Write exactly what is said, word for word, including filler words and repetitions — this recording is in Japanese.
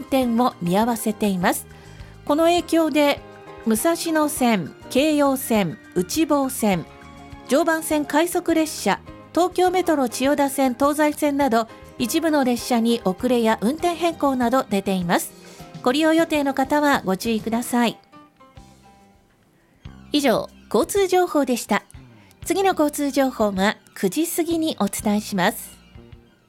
転を見合わせています。この影響で武蔵野線、京葉線、内房線、常磐線快速列車、東京メトロ千代田線、東西線など一部の列車に遅れや運転変更など出ています。ご利用予定の方はご注意ください。以上、交通情報でした。次の交通情報がくじ過ぎにお伝えします。